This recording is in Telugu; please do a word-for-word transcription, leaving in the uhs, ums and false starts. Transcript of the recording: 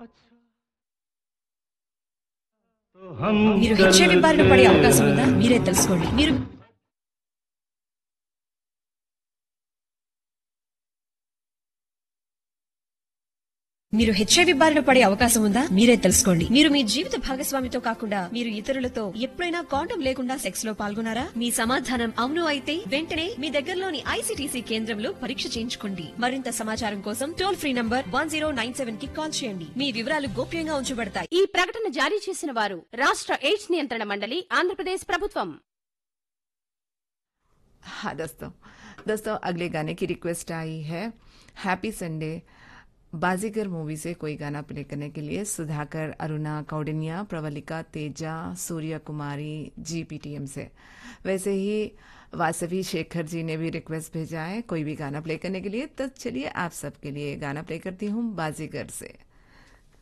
మీరు హెచ్ఐవి బారిన పడే అవకాశం ఉందా మీరే తెలుసుకోండి. మీరు మీరు హెచ్ఐవి బారిన పడే అవకాశం ఉందా మీరే తెలుసుకోండి. మీరు మీ జీవిత భాగస్వామితో కాకుండా మీరు ఇతరులతో ఎప్పుడైనా కాండం లేకుండా సెక్స్ లో పాల్గొన్నారా? మీ సమాధానం అవును అయితే వెంటనే మీ దగ్గరలోని ఐసీటీసీ కేంద్రంలో పరీక్ష చేయించుకోండి. మరింత సమాచారం కోసం toll free number one zero nine seven కి కాల్ చేయండి. మీ వివరాలు గోప్యంగా ఉంచబడతాయి. ఈ ప్రకటన జారీ చేసిన వారు రాష్ట్ర ఎయిడ్స్ నియంత్రణ మండలి, ఆంధ్రప్రదేశ్ ప్రభుత్వం. हाँ दोस्तों दोस्तों अगले गाने की रिक्वेस्ट आई है हैप्पी संडे बाजीगर मूवी से कोई गाना प्ले करने के लिए सुधाकर, अरुणा, कौडिन्या, प्रवलिका, तेजा, सूर्य कुमारी जी पीटीएम से। वैसे ही वासवी शेखर जी ने भी रिक्वेस्ट भेजा है कोई भी गाना प्ले करने के लिए, तो चलिए आप सबके लिए गाना प्ले करती हूँ बाजीगर से।